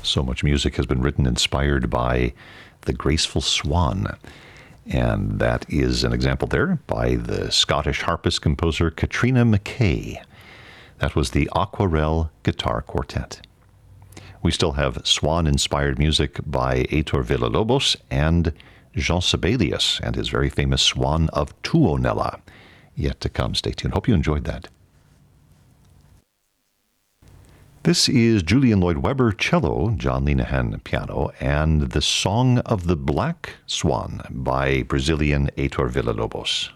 So much music has been written inspired by the graceful swan. And that is an example there by the Scottish harpist composer Katrina McKay. That was the Aquarelle Guitar Quartet. We still have swan-inspired music by Heitor Villa-Lobos and Jean Sibelius and his very famous Swan of Tuonela yet to come. Stay tuned. Hope you enjoyed that. This is Julian Lloyd Webber cello, John Linehan piano, and the Song of the Black Swan by Brazilian Heitor Villa-Lobos.